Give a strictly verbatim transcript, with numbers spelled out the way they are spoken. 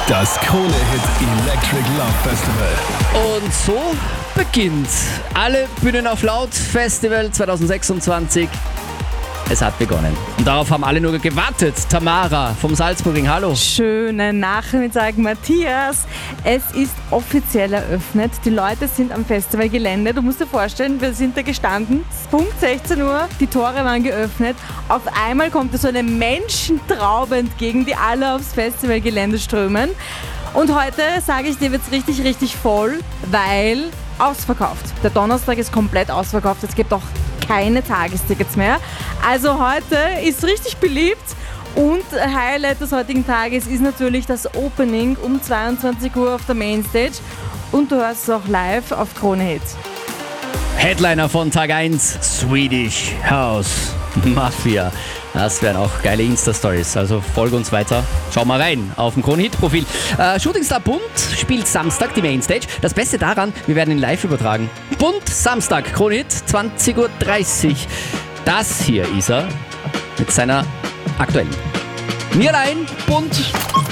Das Krone-Hit Electric Love Festival. Und so beginnt alle Bühnen auf Laut Festival zwanzig sechsundzwanzig. Es hat begonnen. Und darauf haben alle nur gewartet. Tamara vom Salzburgring, hallo. Schönen Nachmittag, Matthias. Es ist offiziell eröffnet. Die Leute sind am Festivalgelände. Du musst dir vorstellen, wir sind da gestanden. Punkt sechzehn Uhr, die Tore waren geöffnet. Auf einmal kommt so eine Menschentraube entgegen, die alle aufs Festivalgelände strömen. Und heute, sage ich dir, wird es richtig, richtig voll, weil ausverkauft. Der Donnerstag ist komplett ausverkauft. Es gibt auch keine Tagestickets mehr. Also heute ist richtig beliebt und Highlight des heutigen Tages ist natürlich das Opening um zweiundzwanzig Uhr auf der Mainstage und du hörst es auch live auf Krone Hit. Headliner von Tag eins, Swedish House Mafia. Das wären auch geile Insta-Stories, also folge uns weiter. Schau mal rein auf dem Krone-Hit-Profil. Äh, Shootingstar Bund spielt Samstag die Mainstage. Das Beste daran, wir werden ihn live übertragen. Bund Samstag, Krone-Hit, zwanzig Uhr dreißig. Das hier ist er mit seiner aktuellen. Mir allein, Bund.